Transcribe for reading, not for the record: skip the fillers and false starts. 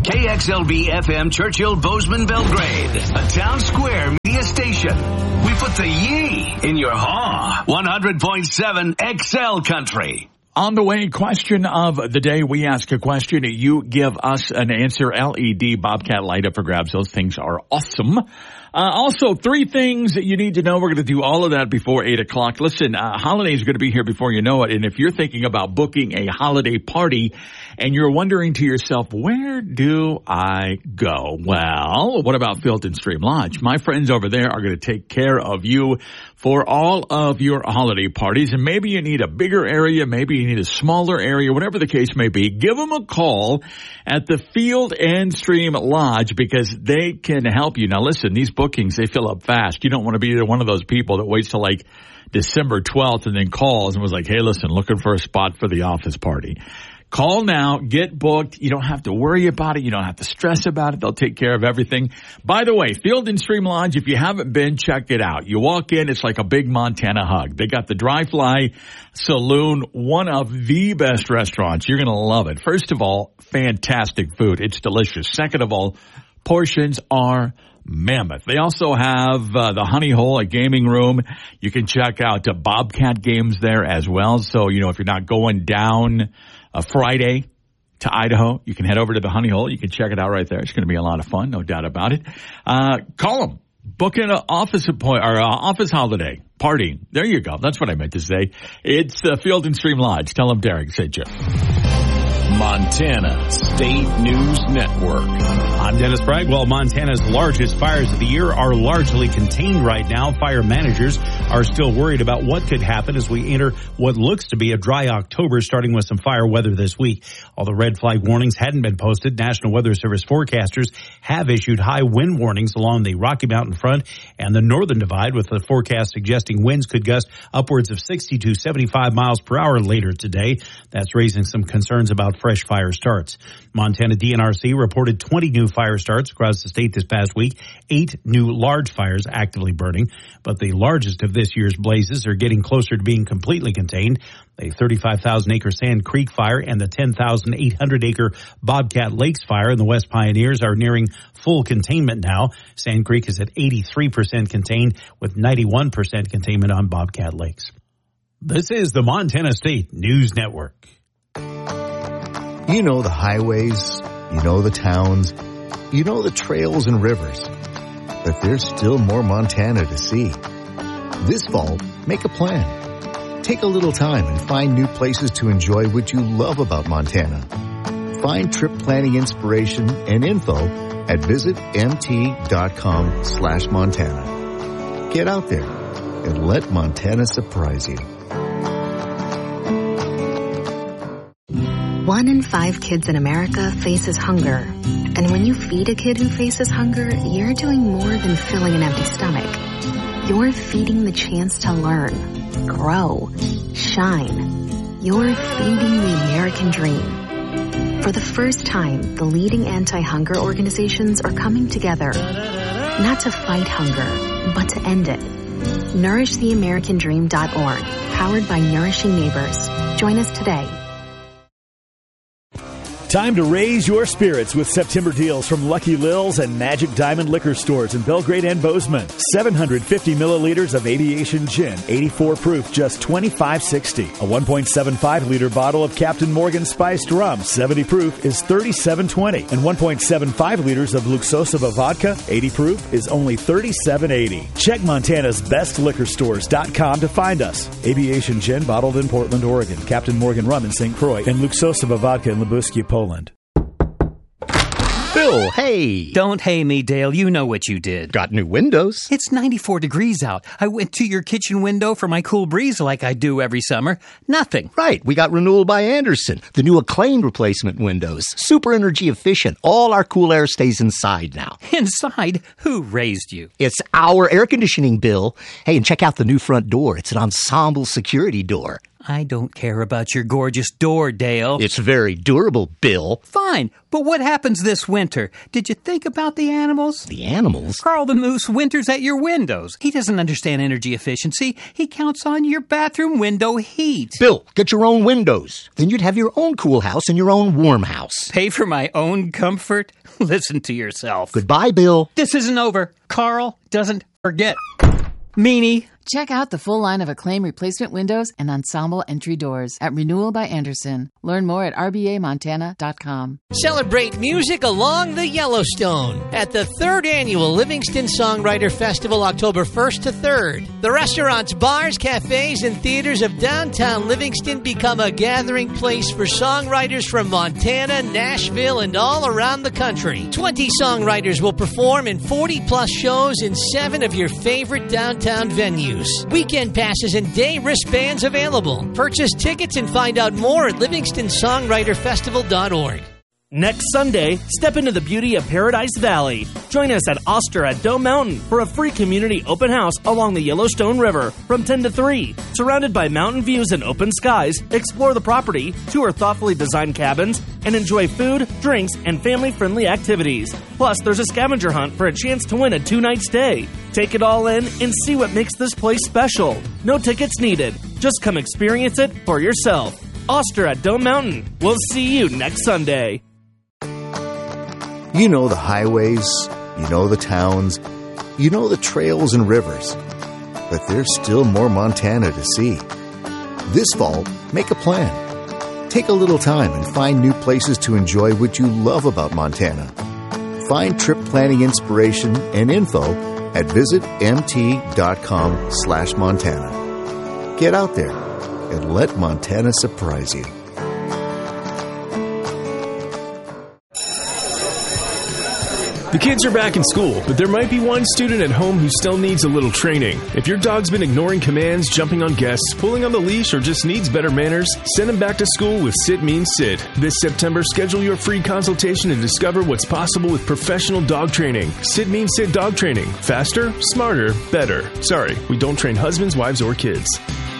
KXLB FM Churchill Bozeman Belgrade, a town square media station. We put the ye in your haw. 100.7 XL Country. On the way, question of the day. We ask a question. You give us an answer. LED Bobcat light up for grabs. Those things are awesome. Also, 3 things that you need to know. We're going to do all of that before 8 o'clock. Listen, holidays are going to be here before you know it. And if you're thinking about booking a holiday party and you're wondering to yourself, where do I go? Well, what about Field & Stream Lodge? My friends over there are going to take care of you for all of your holiday parties. And maybe you need a bigger area. Maybe you need a smaller area, whatever the case may be. Give them a call at the Field & Stream Lodge because they can help you. Now, listen, these bookings, they fill up fast. You don't want to be one of those people that waits till like December 12th and then calls and was like, hey, listen, looking for a spot for the office party. Call now, get booked. You don't have to worry about it. You don't have to stress about it. They'll take care of everything. By the way, Field & Stream Lodge, if you haven't been, check it out. You walk in, it's like a big Montana hug. They got the Dry Fly Saloon, one of the best restaurants. You're going to love it. First of all, fantastic food. It's delicious. Second of all, portions are mammoth. They also have the Honey Hole, a gaming room. You can check out Bobcat games there as well. So, you know, if you're not going down a Friday to Idaho, you can head over to the Honey Hole. You can check it out right there. It's going to be a lot of fun, no doubt about it. Call them. Book in an office office holiday party. There you go. That's what I meant to say. It's the Field & Stream Lodge. Tell them Derek sent you. Montana State News Network. I'm Dennis Bragg. Well, Montana's largest fires of the year are largely contained right now. Fire managers are still worried about what could happen as we enter what looks to be a dry October, starting with some fire weather this week. Although red flag warnings hadn't been posted, National Weather Service forecasters have issued high wind warnings along the Rocky Mountain front and the Northern Divide, with the forecast suggesting winds could gust upwards of 60 to 75 miles per hour later today. That's raising some concerns about fresh fire starts. Montana DNRC reported 20 new fire starts across the state this past week, 8 new large fires actively burning, but the largest of this year's blazes are getting closer to being completely contained. The 35,000-acre Sand Creek fire and the 10,800-acre Bobcat Lakes fire in the West Pioneers are nearing full containment now. Sand Creek is at 83% contained, with 91% containment on Bobcat Lakes. This is the Montana State News Network. You know the highways, you know the towns, you know the trails and rivers. But there's still more Montana to see. This fall, make a plan. Take a little time and find new places to enjoy what you love about Montana. Find trip planning inspiration and info at visitmt.com/Montana. Get out there and let Montana surprise you. 1 in 5 kids in America faces hunger. And when you feed a kid who faces hunger, you're doing more than filling an empty stomach. You're feeding the chance to learn, grow, shine. You're feeding the American dream. For the first time, the leading anti-hunger organizations are coming together, not to fight hunger, but to end it. NourishTheAmericanDream.org, powered by Nourishing Neighbors. Join us today. Time to raise your spirits with September deals from Lucky Lil's and Magic Diamond Liquor Stores in Belgrade and Bozeman. 750 milliliters of Aviation Gin, 84 proof, just $25.60. A 1.75-liter bottle of Captain Morgan Spiced Rum, 70 proof, is $37.20. And 1.75 liters of Luxosaba Vodka, 80 proof, is only $37.80. Check Montana's bestliquorstores.com to find us. Aviation Gin, bottled in Portland, Oregon. Captain Morgan Rum in St. Croix. And Luxosaba Vodka in Lubuskie, Poland. Bill, hey. Don't hey me, Dale. You know what you did. Got new windows. It's 94 degrees out. I went to your kitchen window for my cool breeze like I do every summer. Nothing. Right. We got Renewal by Andersen. The new acclaimed replacement windows. Super energy efficient. All our cool air stays inside now. Inside? Who raised you? It's our air conditioning, Bill. Hey, and check out the new front door. It's an ensemble security door. I don't care about your gorgeous door, Dale. It's very durable, Bill. Fine, but what happens this winter? Did you think about the animals? The animals? Carl the Moose winters at your windows. He doesn't understand energy efficiency. He counts on your bathroom window heat. Bill, get your own windows. Then you'd have your own cool house and your own warm house. Pay for my own comfort? Listen to yourself. Goodbye, Bill. This isn't over. Carl doesn't forget. Meanie. Check out the full line of Acclaim replacement windows and ensemble entry doors at Renewal by Andersen. Learn more at rbamontana.com. Celebrate music along the Yellowstone at the 3rd Annual Livingston Songwriter Festival, October 1st to 3rd. The restaurants, bars, cafes, and theaters of downtown Livingston become a gathering place for songwriters from Montana, Nashville, and all around the country. 20 songwriters will perform in 40-plus shows in 7 of your favorite downtown venues. Weekend passes and day wristbands available. Purchase tickets and find out more at LivingstonSongwriterFestival.org. Next Sunday, step into the beauty of Paradise Valley. Join us at Oster at Dome Mountain for a free community open house along the Yellowstone River from 10 to 3. Surrounded by mountain views and open skies, explore the property, tour thoughtfully designed cabins, and enjoy food, drinks, and family-friendly activities. Plus, there's a scavenger hunt for a chance to win a 2-night stay. Take it all in and see what makes this place special. No tickets needed. Just come experience it for yourself. Oster at Dome Mountain. We'll see you next Sunday. You know the highways, you know the towns, you know the trails and rivers. But there's still more Montana to see. This fall, make a plan. Take a little time and find new places to enjoy what you love about Montana. Find trip planning inspiration and info at visitmt.com/Montana. Get out there and let Montana surprise you. The kids are back in school, but there might be one student at home who still needs a little training. If your dog's been ignoring commands, jumping on guests, pulling on the leash, or just needs better manners, send him back to school with Sit Means Sit. This September, schedule your free consultation and discover what's possible with professional dog training. Sit Means Sit dog training. Faster, smarter, better. Sorry, we don't train husbands, wives, or kids.